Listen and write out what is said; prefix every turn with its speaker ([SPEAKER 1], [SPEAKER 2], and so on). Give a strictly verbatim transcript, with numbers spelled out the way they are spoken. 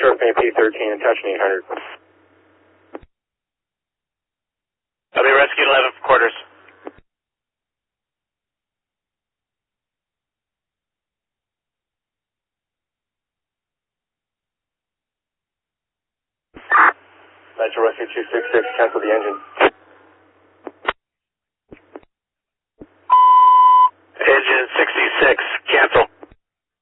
[SPEAKER 1] short P thirteen and touching eight hundred.
[SPEAKER 2] I'll be rescued eleven for quarters.
[SPEAKER 1] Metro Rescue two six six, cancel the engine.